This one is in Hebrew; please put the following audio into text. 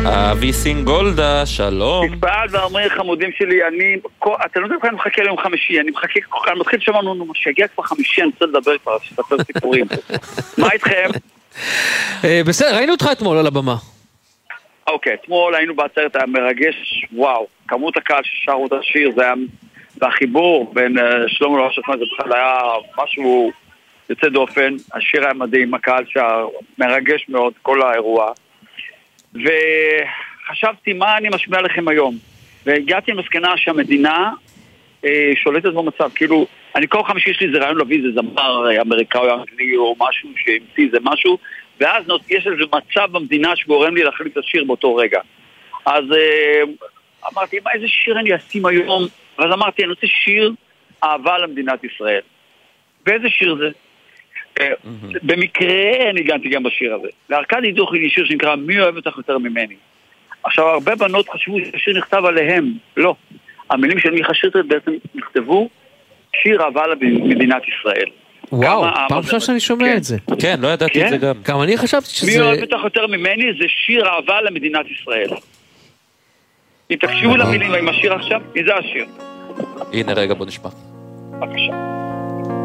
אבי סינגולדה, שלום. תתפעל ואומרים חמודים שלי, אתה לא יודע כאן מחכה ליום חמישי, אני מתחיל שמענו שיגיע כבר חמישי, אני רוצה לדבר כבר, שתספר סיפורים. מה איתכם? בסדר, ראינו אותך אתמול על הבמה. אוקיי, אתמול היינו בעצרת המרגש, וואו, כמות הקהל ששרו את השיר, זה היה, והחיבור בין שלמה לאושכמן, זה בכלל היה משהו יוצא דופן, השיר היה מדהים, הקהל שר, מרגש מאוד, כל האירוע. וחשבתי מה אני משמיע לכם היום, והגעתי למסקנה שהמדינה שולטת במצב, כאילו, אני כל חמישי יש לי איזה רעיון להביא, זה זמר אמריקאי או אנגלי או משהו שהמציא זה משהו, ואז יש איזה מצב במדינה שגורם לי להחליט את השיר באותו רגע. אז אמרתי, איזה שיר אני אשים היום? ואז אמרתי, אני רוצה שיר אהבה למדינת ישראל. ואיזה שיר זה? במקרה ניגנתי גם בשיר הזה. לארקדי דוכין שיר שנקרא מי אוהב אותך יותר ממני. עכשיו הרבה בנות חשבו שהשיר נכתב עליהם. לא. המילים של מיכה שטרית בעצם נכתבו שיר אהבה למדינת ישראל. וואו, פעם ראשונה שאני שומע את זה. כן, לא ידעתי את זה גם. גם אני חשבתי שזה... מי אוהב אותך יותר ממני זה שיר אהבה למדינת ישראל. אם תקשיבו למילים עם השיר עכשיו, מי זה השיר? הנה רגע, בוא נשמע. בבקשה.